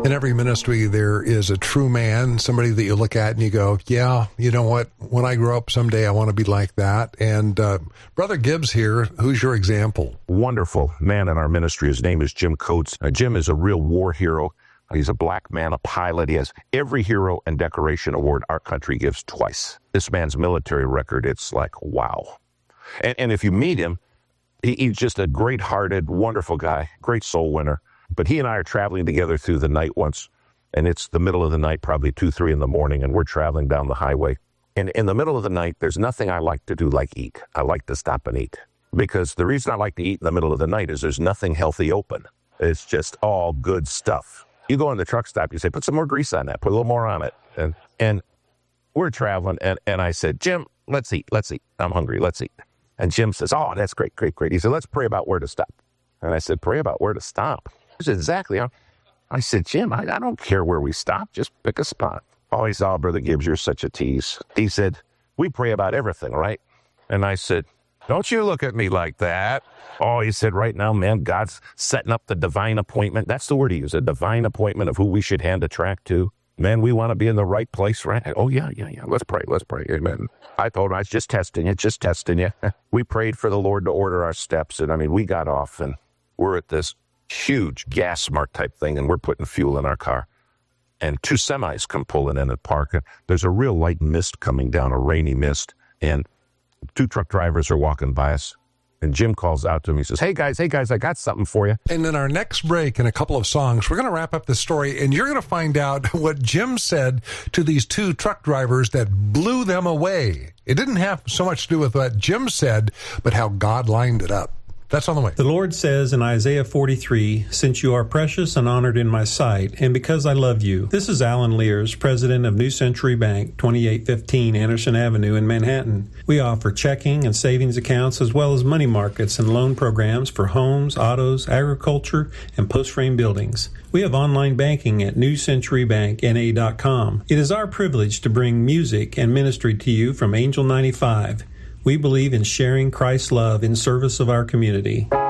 In every ministry, there is a true man, somebody that you look at and you go, yeah, you know what? When I grow up someday, I want to be like that. And Brother Gibbs here, who's your example? Wonderful man in our ministry. His name is Jim Coates. Jim is a real war hero. He's a black man, a pilot. He has every hero and decoration award our country gives twice. This man's military record, it's like, wow. And if you meet him, he's just a great-hearted, wonderful guy, great soul winner. But he and I are traveling together through the night once, and it's the middle of the night, probably 2, 3 in the morning, and we're traveling down the highway. And in the middle of the night, there's nothing I like to do like eat. I like to stop and eat. Because the reason I like to eat in the middle of the night is there's nothing healthy open. It's just all good stuff. You go in the truck stop, you say, put some more grease on that, put a little more on it. And we're traveling, and I said, Jim, let's eat. I'm hungry, let's eat. And Jim says, oh, that's great. He said, let's pray about where to stop. And I said, pray about where to stop? He said, exactly. I said, Jim, I don't care where we stop. Just pick a spot. Oh, he said, oh, Brother Gibbs, you're such a tease. He said, we pray about everything, right? And I said, don't you look at me like that. Oh, he said, right now, man, God's setting up the divine appointment. That's the word he used, a divine appointment of who we should hand a tract to. Man, we want to be in the right place, right? Oh, yeah. Let's pray. Amen. I told him, I was just testing you. We prayed for the Lord to order our steps. And we got off and we're at this huge gas smart type thing, and we're putting fuel in our car. And 2 semis come pulling in at park. There's a real light mist coming down, a rainy mist. And 2 truck drivers are walking by us. And Jim calls out to him. He says, hey guys, I got something for you. And in our next break, in a couple of songs, we're going to wrap up the story, and you're going to find out what Jim said to these 2 truck drivers that blew them away. It didn't have so much to do with what Jim said, but how God lined it up. That's on the way. The Lord says in Isaiah 43, since you are precious and honored in my sight, and because I love you. This is Alan Lears, president of New Century Bank, 2815 Anderson Avenue in Manhattan. We offer checking and savings accounts as well as money markets and loan programs for homes, autos, agriculture, and post-frame buildings. We have online banking at newcenturybankna.com. It is our privilege to bring music and ministry to you from Angel 95. We believe in sharing Christ's love in service of our community.